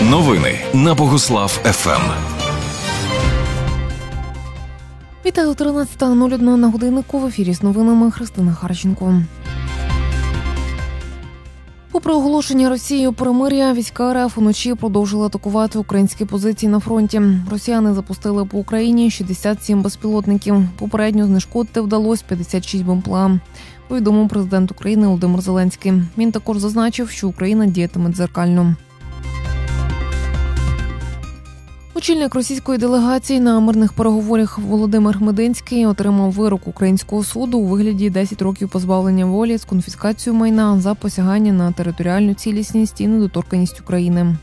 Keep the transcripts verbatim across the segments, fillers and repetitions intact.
Новини на Богуслав еф ем. Вітаю, тринадцята нуль один на годиннику. В ефірі з новинами Христина Харченко. Попри оголошення Росією перемир'я, війська РФ уночі продовжили атакувати українські позиції на фронті. Росіяни запустили по Україні шістдесят сім безпілотників. Попередньо знешкодити вдалося п'ятдесят шість БПЛА, повідомив президент України Володимир Зеленський. Він також зазначив, що Україна діятиме дзеркально. Очільник російської делегації на мирних переговорах Володимир Мединський отримав вирок українського суду у вигляді десять років позбавлення волі з конфіскацією майна за посягання на територіальну цілісність і недоторканність України.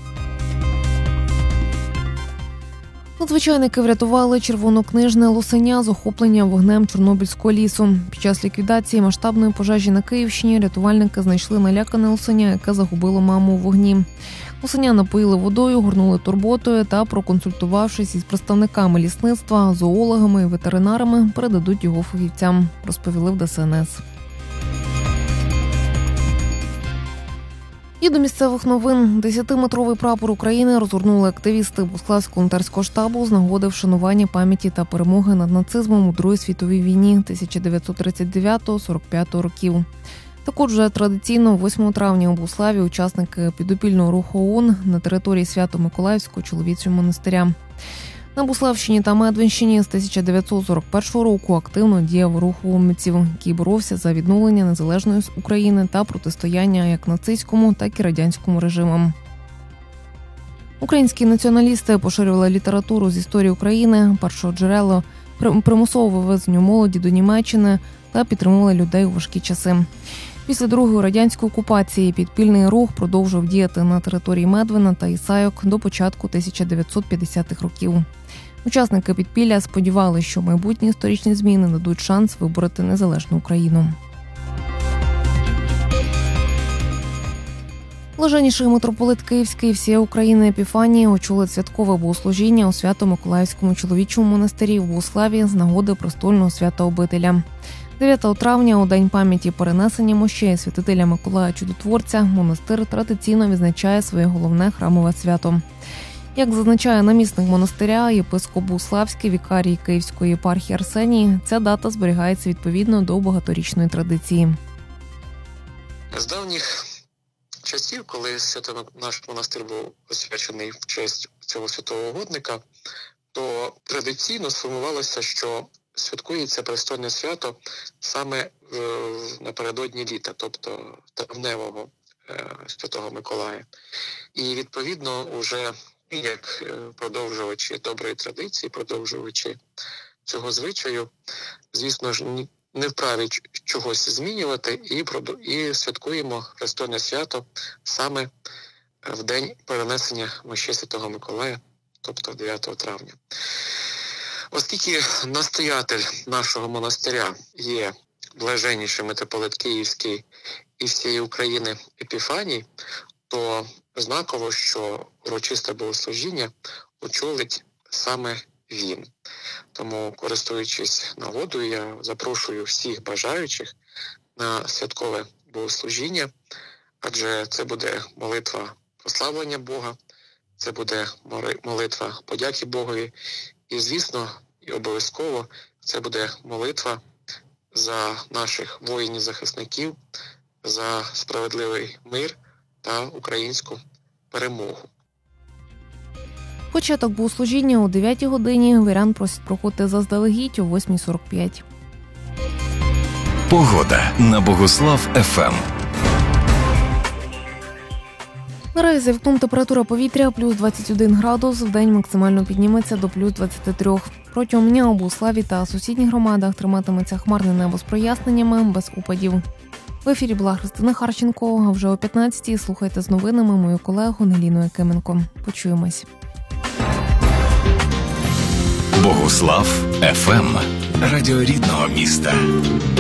Надзвичайники врятували червонокнижне лосеня з охоплення вогнем Чорнобильського лісу. Під час ліквідації масштабної пожежі на Київщині рятувальники знайшли налякане лосеня, яке загубило маму у вогні. Лосеня напоїли водою, горнули турботою та, проконсультувавшись із представниками лісництва, зоологами і ветеринарами, передадуть його фахівцям, розповіли в Де Ес Ен Ес. І до місцевих новин. Десятиметровий прапор України розгорнули активісти Богуславського волонтерського штабу з нагоди вшанування пам'яті та перемоги над нацизмом у Другій світовій війні тисяча дев'ятсот тридцять дев'ятого - сорок п'ятого років. Також вже традиційно восьмого травня у Богуславі учасники підопільного руху О У Н на території Свято-Миколаївського чоловічого монастиря. На Богуславщині та Медвинщині з тисяча дев'ятсот сорок першого року активно діяв рух умільців, який боровся за відновлення незалежної України та протистояння як нацистському, так і радянському режимам. Українські націоналісти поширювали літературу з історії України, першоджерело примусового вивезення молоді до Німеччини та підтримували людей у важкі часи. Після другої радянської окупації підпільний рух продовжив діяти на території Медвина та Ісайок до початку тисяча дев'ятсот п'ятдесятих років. Учасники підпілля сподівалися, що майбутні історичні зміни дадуть шанс вибороти незалежну Україну. Блаженніший митрополит Київський і всієї України Епіфанії очолить святкове богослужіння у Свято-Миколаївському чоловічому монастирі в Богуславі з нагоди престольного свята обителя. дев'ятого травня, у день пам'яті перенесення мощей святителя Миколая Чудотворця, монастир традиційно відзначає своє головне храмове свято. Як зазначає намісник монастиря, єпископ Богуславський, вікарій Київської єпархії Арсеній, ця дата зберігається відповідно до багаторічної традиції. З давніх часів, коли свято наш монастир був освячений в честь цього святого угодника, то традиційно сформувалося, що святкується престольне свято саме е, напередодні літа, тобто травневого е, Святого Миколая. І відповідно уже як продовжувачі доброї традиції, продовжувачі цього звичаю, звісно ж, не вправі чогось змінювати і, і святкуємо престольне свято саме в день перенесення мощей Святого Миколая, тобто дев'ятого травня. Оскільки настоятель нашого монастиря є блаженніший митрополит Київський і всієї України Епіфаній, то знаково, що урочисте богослужіння очолить саме він. Тому, користуючись нагодою, я запрошую всіх бажаючих на святкове богослужіння, адже це буде молитва прославлення Бога, це буде молитва подяки Богові. І, звісно, і обов'язково це буде молитва за наших воїнів-захисників, за справедливий мир та українську перемогу. Початок богослужіння о дев'ятій годині. Вірян просять проходити заздалегідь о восьмій сорок п'ять. Погода на Богуслав еф ем. Наразі за вікном температура повітря плюс двадцять один градус, вдень максимально підніметься до плюс двадцять три. Протягом дня у Богуславі та сусідніх громадах триматиметься хмарне небо з проясненнями, без опадів. В ефірі була Христина Харченко, а вже о п'ятнадцятій слухайте з новинами мою колегу Неліну Якименко. Почуємось. Богуслав еф ем. Радіо рідного міста.